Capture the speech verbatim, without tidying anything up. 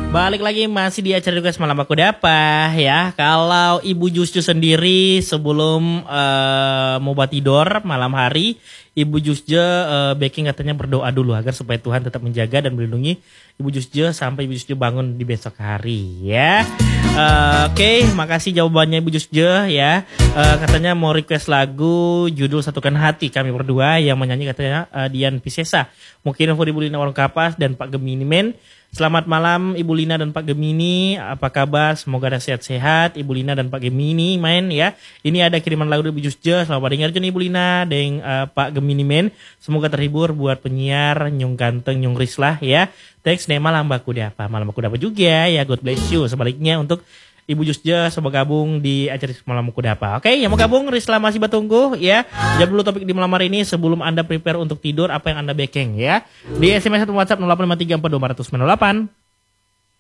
Balik lagi masih di acara Request Malam Aku Dapa ya. Kalau Ibu Jusju sendiri sebelum uh, mau buat tidur malam hari, Ibu Jusju uh, baking katanya berdoa dulu agar supaya Tuhan tetap menjaga dan melindungi Ibu Jusju sampai Ibu Jusju bangun di besok hari ya. Uh, Oke, okay, makasih jawabannya Ibu Jusju ya. Uh, katanya mau request lagu judul Satukan Hati kami berdua, yang menyanyi katanya uh, Dian Piscesa. Mungkin Ibu Lina Warung Kapas dan Pak Gemini Men. Selamat malam Ibu Lina dan Pak Gemini, apa kabar? Semoga ada sehat-sehat Ibu Lina dan Pak Gemini main ya. Ini ada kiriman lagu dari Ibu Jusju. Selamat dengar nih Ibu Lina dan uh, Pak Gemini men. Semoga terhibur buat penyiar Nyung Ganteng Nyung Rislah ya. Thanks deh malam Baku Dapa. Malam Baku Dapa juga ya. God bless you. Sebaliknya untuk Ibu Jusju semoga gabung di acara Malam Baku Dapa. Oke, yang mau gabung Rislah masih bertunggu ya. Jawab dulu topik di malam hari ini sebelum Anda prepare untuk tidur, apa yang Anda baking ya. Di S M S atau WhatsApp nol delapan lima tiga empat dua nol nol sembilan delapan.